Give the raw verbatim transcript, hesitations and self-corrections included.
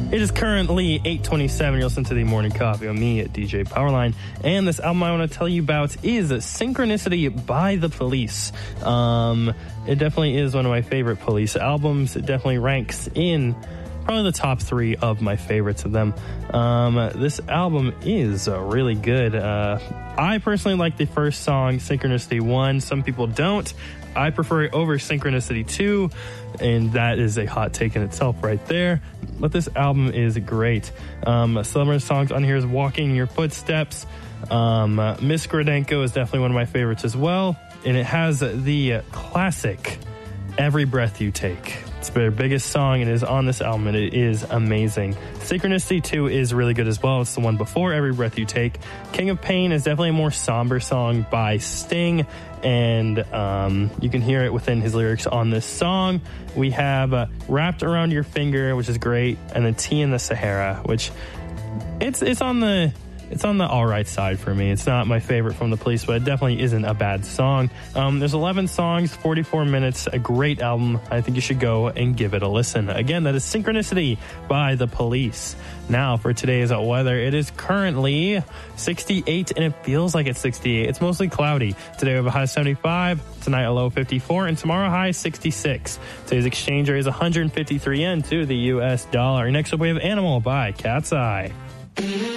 It is currently eight twenty-seven. You're listening to the Morning Coffee on me at D J Powerline. And this album I want to tell you about is Synchronicity by The Police. Um, it definitely is one of my favorite Police albums. It definitely ranks in probably the top three of my favorites of them. Um, this album is uh, really good. Uh, I personally like the first song, Synchronicity one. Some people don't. I prefer it over Synchronicity two, and that is a hot take in itself right there. But this album is great. Um, some of the songs on here is Walking in Your Footsteps. Um, uh, Miss Grodenko is definitely one of my favorites as well. And it has the classic Every Breath You Take. It's their biggest song and it is on this album, and it is amazing. Synchronicity two is really good as well. It's the one before Every Breath You Take. King of Pain is definitely a more somber song by Sting, and um, you can hear it within his lyrics on this song. We have uh, Wrapped Around Your Finger, which is great, and then Tea in the Sahara, which it's it's on the... It's on the all right side for me. It's not my favorite from The Police, but it definitely isn't a bad song. Um, there's eleven songs, forty-four minutes, a great album. I think you should go and give it a listen. Again, that is Synchronicity by The Police. Now, for today's weather, it is currently sixty-eight, and it feels like it's sixty-eight. It's mostly cloudy. Today we have a high of seventy-five, tonight a low of fifty-four, and tomorrow high sixty-six. Today's exchange rate is one hundred fifty-three yen to the U S dollar. Next up, we have Animal by Cat's Eye.